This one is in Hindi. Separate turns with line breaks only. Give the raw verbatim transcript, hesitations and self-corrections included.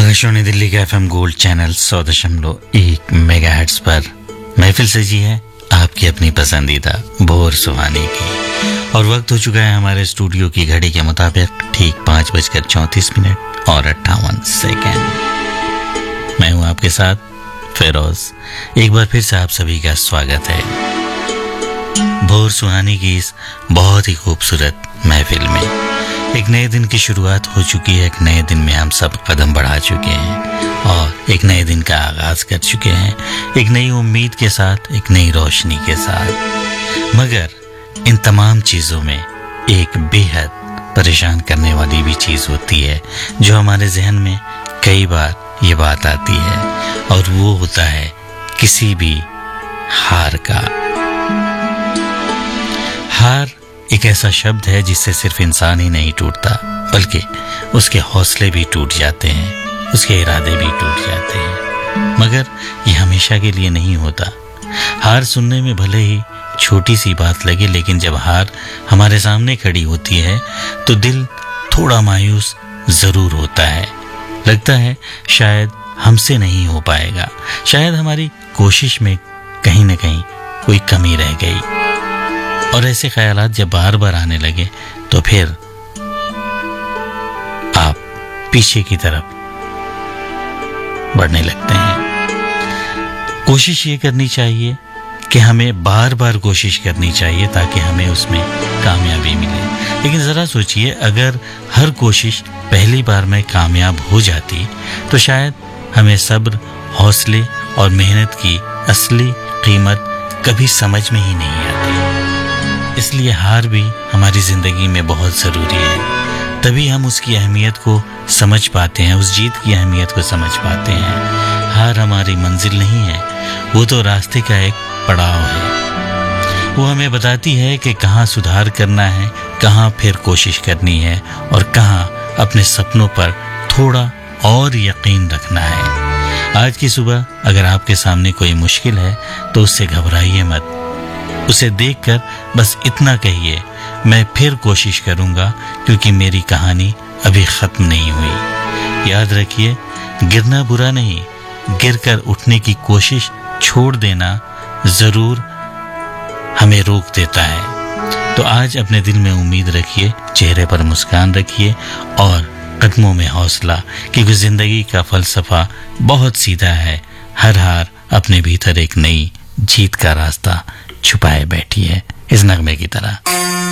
आकाशवाणी दिल्ली का एफएम गोल्ड चैनल सौ दशमलव एक मेगाहर्ट्ज पर महफिल सजी है आपकी अपनी पसंदीदा भोर सुहानी की। और वक्त हो चुका है हमारे स्टूडियो की घड़ी के मुताबिक ठीक पाँच बजकर चौंतीस मिनट और अट्ठावन सेकेंड। मैं हूं आपके साथ फिरोज। एक बार फिर से आप सभी का स्वागत है भोर सुहानी की इस बहुत ही खूबसूरत महफिल में। एक नए दिन की शुरुआत हो चुकी है, एक नए दिन में हम सब कदम बढ़ा चुके हैं और एक नए दिन का आगाज कर चुके हैं, एक नई उम्मीद के साथ, एक नई रोशनी के साथ। मगर इन तमाम चीज़ों में एक बेहद परेशान करने वाली भी चीज़ होती है जो हमारे जहन में कई बार ये बात आती है, और वो होता है किसी भी हार का। हार एक ऐसा शब्द है जिससे सिर्फ इंसान ही नहीं टूटता, बल्कि उसके हौसले भी टूट जाते हैं, उसके इरादे भी टूट जाते हैं। मगर ये हमेशा के लिए नहीं होता। हार सुनने में भले ही छोटी सी बात लगे, लेकिन जब हार हमारे सामने खड़ी होती है तो दिल थोड़ा मायूस जरूर होता है। लगता है शायद हमसे नहीं हो पाएगा, शायद हमारी कोशिश में कहीं ना कहीं कोई कमी रह गई। और ऐसे ख्यालात जब बार बार आने लगे तो फिर आप पीछे की तरफ बढ़ने लगते हैं। कोशिश ये करनी चाहिए कि हमें बार बार कोशिश करनी चाहिए ताकि हमें उसमें कामयाबी मिले। लेकिन ज़रा सोचिए, अगर हर कोशिश पहली बार में कामयाब हो जाती तो शायद हमें सब्र, हौसले और मेहनत की असली कीमत कभी समझ में ही नहीं आती। इसलिए हार भी हमारी ज़िंदगी में बहुत ज़रूरी है। तभी हम उसकी अहमियत को समझ पाते हैं, उस जीत की अहमियत को समझ पाते हैं। हार हमारी मंजिल नहीं है, वो तो रास्ते का एक पड़ाव है। वो हमें बताती है कि कहाँ सुधार करना है, कहाँ फिर कोशिश करनी है और कहाँ अपने सपनों पर थोड़ा और यकीन रखना है। आज की सुबह अगर आपके सामने कोई मुश्किल है तो उससे घबराइए मत। उसे देखकर बस इतना कहिए, मैं फिर कोशिश करूंगा, क्योंकि मेरी कहानी अभी खत्म नहीं हुई। याद रखिए, गिरना बुरा नहीं, गिरकर उठने की कोशिश छोड़ देना जरूर हमें रोक देता है। तो आज अपने दिल में उम्मीद रखिए, चेहरे पर मुस्कान रखिए और कदमों में हौसला, क्योंकि जिंदगी का फलसफा बहुत सीधा है। हर हार अपने भीतर एक नई जीत का रास्ता छुपाए बैठी है, इस नगमे की तरह।